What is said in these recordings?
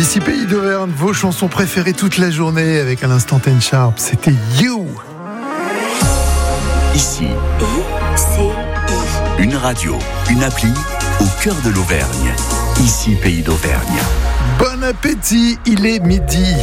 Ici Pays d'Auvergne, vos chansons préférées toute la journée avec à l'instant Ten Sharp, c'était You. Ici, une radio, une appli au cœur de l'Auvergne. Ici Pays d'Auvergne. Bon appétit, il est midi.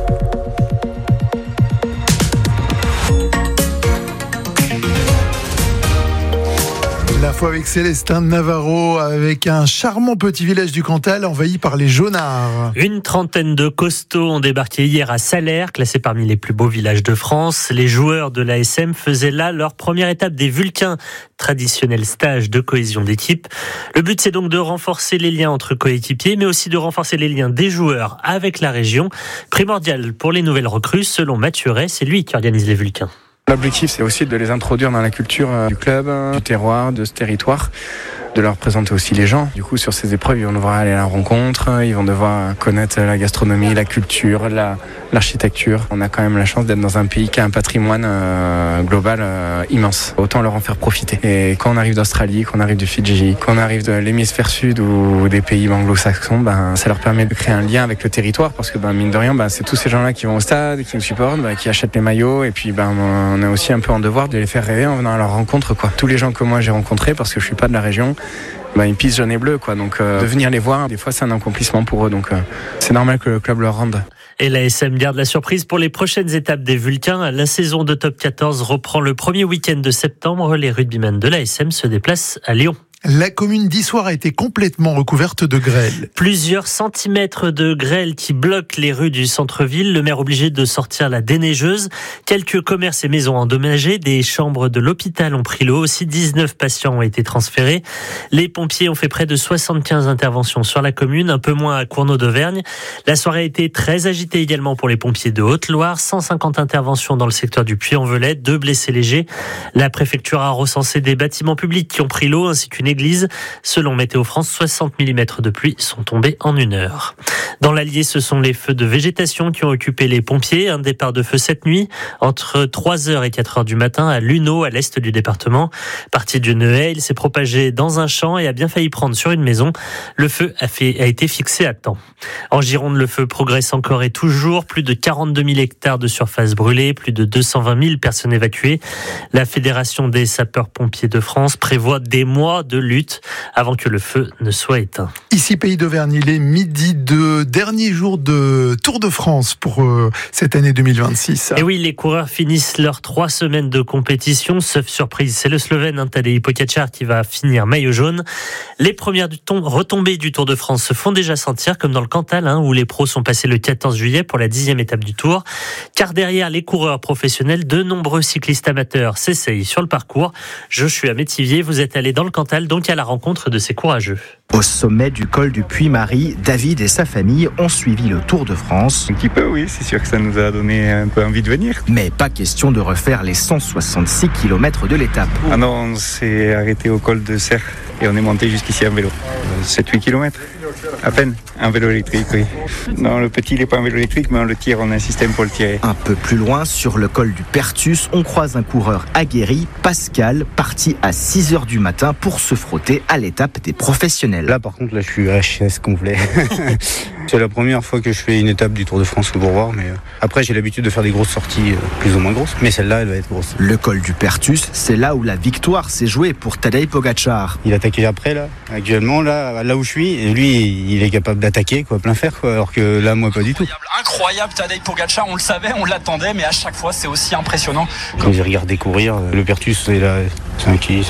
L'info avec Célestin Navarro, avec un charmant petit village du Cantal envahi par les jaunards. Une trentaine de costauds ont débarqué hier à Salers, classé parmi les plus beaux villages de France. Les joueurs de l'ASM faisaient là leur première étape des Vulcains, traditionnel stage de cohésion d'équipe. Le but, c'est donc de renforcer les liens entre coéquipiers, mais aussi de renforcer les liens des joueurs avec la région. Primordial pour les nouvelles recrues, selon Mathuret, c'est lui qui organise les Vulcains. L'objectif, c'est aussi de les introduire dans la culture du club, du terroir, de ce territoire, de leur présenter aussi les gens. Du coup, sur ces épreuves, ils vont devoir aller à la rencontre, ils vont devoir connaître la gastronomie, la culture, l'architecture. On a quand même la chance d'être dans un pays qui a un patrimoine global immense. Autant leur en faire profiter. Et quand on arrive d'Australie, quand on arrive du Fidji, quand on arrive de l'hémisphère sud ou des pays anglo-saxons, ça leur permet de créer un lien avec le territoire parce que mine de rien, c'est tous ces gens-là qui vont au stade, qui nous supportent, qui achètent les maillots et puis on est aussi un peu en devoir de les faire rêver en venant à leur rencontre, quoi. Tous les gens que moi j'ai rencontrés, parce que je suis pas de la région, ils pissent jaune et bleu, quoi. Donc de venir les voir, des fois c'est un accomplissement pour eux, donc c'est normal que le club leur rende. Et l'ASM garde la surprise pour les prochaines étapes des Vulcains. La saison de Top 14 reprend le premier week-end de septembre. Les rugbymen de l'ASM se déplacent à Lyon. La commune d'Issoire a été complètement recouverte de grêle. Plusieurs centimètres de grêle qui bloquent les rues du centre-ville. Le maire obligé de sortir la déneigeuse. Quelques commerces et maisons endommagées. Des chambres de l'hôpital ont pris l'eau. Aussi 19 patients ont été transférés. Les pompiers ont fait près de 75 interventions sur la commune, un peu moins à Cournot d'Auvergne. La soirée a été très agitée également pour les pompiers de Haute-Loire. 150 interventions dans le secteur du Puy-en-Velay, 2 blessés légers. La préfecture a recensé des bâtiments publics qui ont pris l'eau ainsi qu'une église. Selon Météo France, 60 mm de pluie sont tombés en 1 heure. Dans l'Allier, ce sont les feux de végétation qui ont occupé les pompiers. Un départ de feu cette nuit, entre 3h et 4h du matin, à Luneau, à l'est du département. Parti d'une haie, il s'est propagé dans un champ et a bien failli prendre sur une maison. Le feu a été fixé à temps. En Gironde, le feu progresse encore et toujours. Plus de 42 000 hectares de surface brûlée, plus de 220 000 personnes évacuées. La Fédération des sapeurs-pompiers de France prévoit des mois de lutte avant que le feu ne soit éteint. Ici Pays d'Auvergne, il est midi de dernier jour de Tour de France pour cette année 2026. Et oui, les coureurs finissent leurs 3 semaines de compétition. Sauf surprise, c'est le Slovène Tadej Pogačar qui va finir maillot jaune. Les premières retombées du Tour de France se font déjà sentir, comme dans le Cantal, où les pros sont passés le 14 juillet pour la 10e étape du Tour. Car derrière les coureurs professionnels, de nombreux cyclistes amateurs s'essayent sur le parcours. Joshua Métivier, vous êtes allé dans le Cantal, donc à la rencontre de ces courageux. Au sommet du col du Puy-Marie, David et sa famille ont suivi le Tour de France. Un petit peu, oui, c'est sûr que ça nous a donné un peu envie de venir. Mais pas question de refaire les 166 km de l'étape. Ah non, on s'est arrêté au col de Serre et on est monté jusqu'ici en vélo. 7-8 km, à peine. Un vélo électrique, oui. Non, le petit, il n'est pas un vélo électrique, mais on le tire, on a un système pour le tirer. Un peu plus loin, sur le col du Pertus, on croise un coureur aguerri, Pascal, parti à 6h du matin pour se frotter à l'étape des professionnels. Là, par contre, je suis HS complet. C'est la première fois que je fais une étape du Tour de France pour voir, mais après, j'ai l'habitude de faire des grosses sorties plus ou moins grosses, mais celle-là, elle va être grosse. Le col du Pertus, c'est là où la victoire s'est jouée pour Tadej Pogačar. Il attaquait après, là, actuellement, là où je suis, et lui, il est capable d'attaquer, plein fer, alors que là, moi, pas du tout. Incroyable, Tadej Pogačar, on le savait, on l'attendait, mais à chaque fois, c'est aussi impressionnant. Quand j'ai regardé courir, le Pertus, c'est un qui